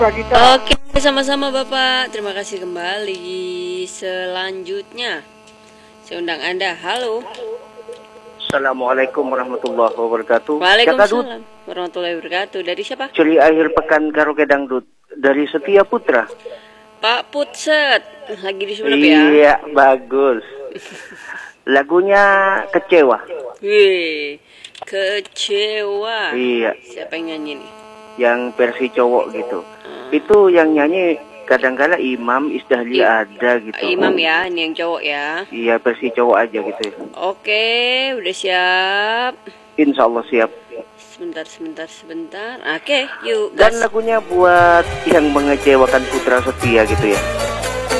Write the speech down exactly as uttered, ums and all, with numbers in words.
kita. Oke, sama-sama Bapak. Terima kasih kembali. Selanjutnya, saya undang Anda. Halo. Assalamualaikum warahmatullahi wabarakatuh. Waalaikumsalam warahmatullahi wabarakatuh. Dari siapa? Curi akhir pekan karaoke dangdut dari Setia Putra. Pak Putset. Lagi di sebelum ya? Iya, bagus. Lagunya Kecewa. Wih, Kecewa. Iya. Siapa yang nyanyi nih? Yang versi cowok gitu. Hmm. Itu yang nyanyi kadang-kala Imam Isdahli I ada gitu. Imam ya, ini yang cowok ya. Iya, versi cowok aja gitu. Oke, udah siap. Insya Allah siap. Sebentar, sebentar, sebentar. Oke, yuk. Dan gas. lagunya buat yang mengecewakan putra setia gitu ya.